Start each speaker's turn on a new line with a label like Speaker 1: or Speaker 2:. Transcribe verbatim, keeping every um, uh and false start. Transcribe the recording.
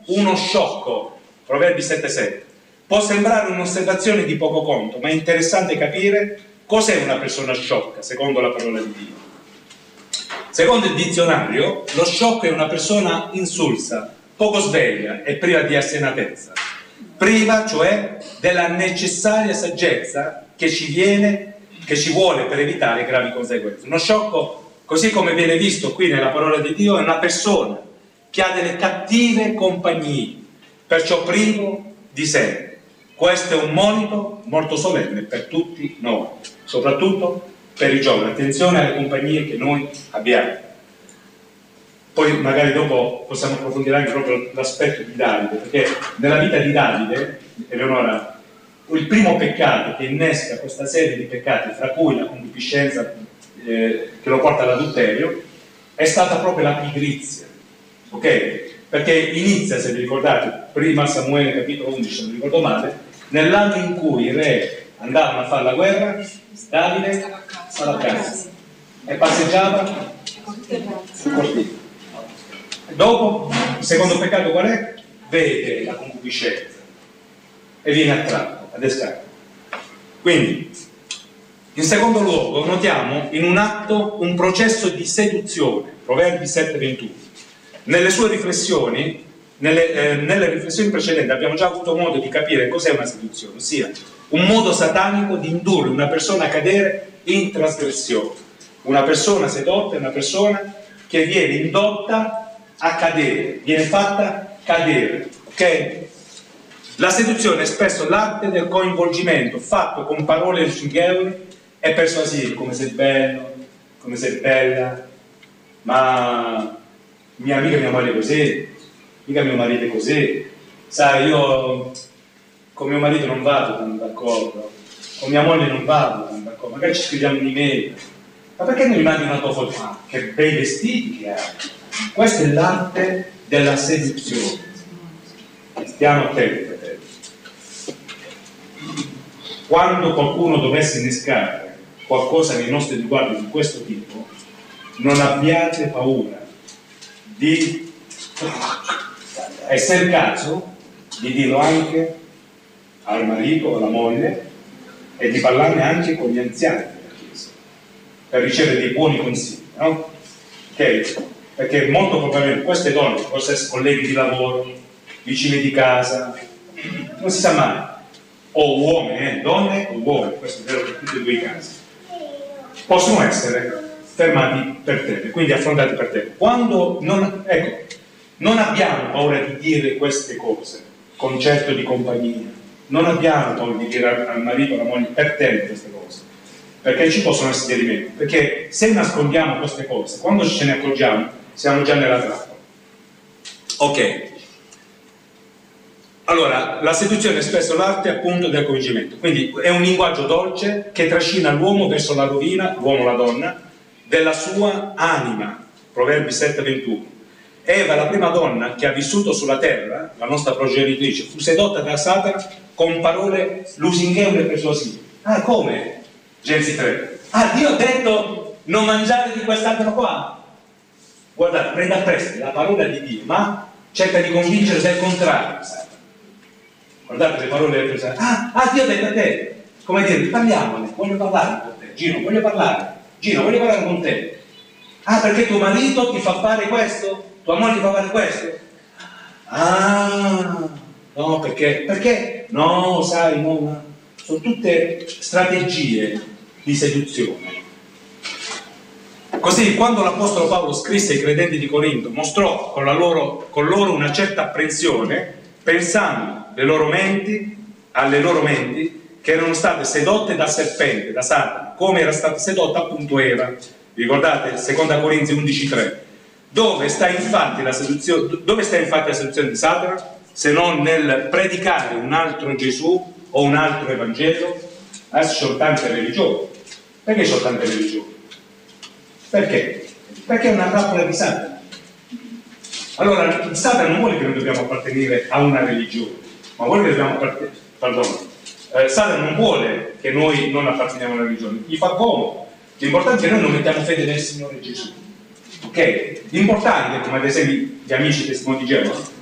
Speaker 1: uno sciocco, Proverbi sette sette. Può sembrare un'osservazione di poco conto, ma è interessante capire cos'è una persona sciocca, secondo la parola di Dio. Secondo il dizionario, lo sciocco è una persona insulsa, poco sveglia e priva di assenatezza, priva cioè della necessaria saggezza che ci viene, che ci vuole per evitare gravi conseguenze. Uno sciocco, così come viene visto qui nella parola di Dio, è una persona che ha delle cattive compagnie, perciò privo di sé. Questo è un monito molto solenne per tutti noi, soprattutto per i giovani. Attenzione alle compagnie che noi abbiamo. Poi magari dopo possiamo approfondire anche proprio l'aspetto di Davide, perché nella vita di Davide, Eleonora, il primo peccato che innesca questa serie di peccati, fra cui la concupiscenza eh, che lo porta all'adulterio, è stata proprio la pigrizia, ok? Perché inizia, se vi ricordate, prima Samuele capitolo undici, se non mi ricordo male, nell'anno in cui i re andavano a fare la guerra, Davide stava a casa e passeggiava sul cortile. Dopo, il secondo peccato qual è? Vede la concupiscenza e viene attratto, adescato. Quindi, in secondo luogo, notiamo in un atto un processo di seduzione, Proverbi sette ventuno. Nelle sue riflessioni, nelle, eh, nelle riflessioni precedenti abbiamo già avuto modo di capire cos'è una seduzione, ossia un modo satanico di indurre una persona a cadere in trasgressione. Una persona sedotta è una persona che viene indotta a cadere, viene fatta cadere, ok? La seduzione è spesso l'arte del coinvolgimento fatto con parole lusingevoli e persuasive, come sei bello, come sei bella, ma mia amica mia moglie è così, mica mio marito è così, sai, io con mio marito non vado tanto d'accordo, con mia moglie non vado tanto d'accordo, magari ci scriviamo un'email, ma perché non mi mandi una tua foto? Ah, che bei vestiti che hai! Questa è l'arte della seduzione. Stiamo attenti, fratelli. Quando qualcuno dovesse innescare qualcosa nei nostri riguardi di questo tipo, non abbiate paura di essere il caso di dirlo anche al marito o alla moglie e di parlarne anche con gli anziani della Chiesa per ricevere dei buoni consigli, no? Ok? Perché molto probabilmente queste donne possono essere colleghi di lavoro, vicini di casa, non si sa mai, o uomini, eh? donne o uomini, questo è vero per tutti e due i casi, possono essere fermati per te, quindi affrontati per te. Quando non, ecco, non abbiamo paura di dire queste cose, concetto di compagnia, non abbiamo paura di dire al marito o alla moglie per te queste cose, perché ci possono essere dei rimedi, perché se nascondiamo queste cose, quando ce ne accorgiamo, siamo già nella trappola. Ok. Allora, la seduzione è spesso l'arte appunto del coinvolgimento, quindi è un linguaggio dolce che trascina l'uomo verso la rovina, l'uomo o la donna, della sua anima, Proverbi sette ventuno. Eva, la prima donna che ha vissuto sulla terra, la nostra progenitrice, fu sedotta da Satana con parole lusinghevoli e persuasive. Ah, come? Genesi tre. Ah, Dio ha detto non mangiare di quest'albero qua? Guardate, prenda a prestito la parola di Dio, ma cerca di convincere del contrario. Guardate le parole del Presidente. Ah, ah, Dio ha detto a te, come dire, parliamone, voglio parlare con te. Gino, voglio parlare. Gino, voglio parlare con te. Ah, perché tuo marito ti fa fare questo? Tua moglie ti fa fare questo? Ah, no, perché? Perché? No, sai, no, sono tutte strategie di seduzione. Così, quando l'Apostolo Paolo scrisse ai credenti di Corinto, mostrò con, la loro, con loro una certa apprensione, pensando le loro menti, alle loro menti, che erano state sedotte dal serpente, da Satana, come era stata sedotta appunto Eva. Vi ricordate? seconda Corinzi undici tre. Dove sta infatti la seduzione, dove sta infatti la seduzione di Satana? Se non nel predicare un altro Gesù o un altro Evangelo? Adesso ci sono tante religioni. Perché ci sono tante religioni? Perché? Perché è una trappola di Satana. Allora, Satana non vuole che noi dobbiamo appartenere a una religione, ma vuole che dobbiamo appartenere, perdono, eh, Satana non vuole che noi non apparteniamo a una religione, gli fa comodo. L'importante è che noi non mettiamo fede nel Signore Gesù. Ok? L'importante, come ad esempio gli amici testimoni di Geova,